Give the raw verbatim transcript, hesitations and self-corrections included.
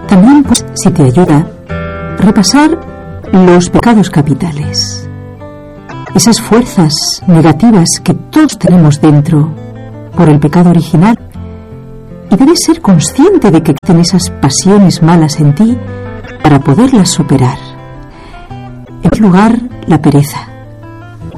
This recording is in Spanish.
También, pues, si te ayuda, repasar los pecados capitales, esas fuerzas negativas que todos tenemos dentro por el pecado original, y debes ser consciente de que existen esas pasiones malas en ti para poderlas superar. En primer lugar, la pereza.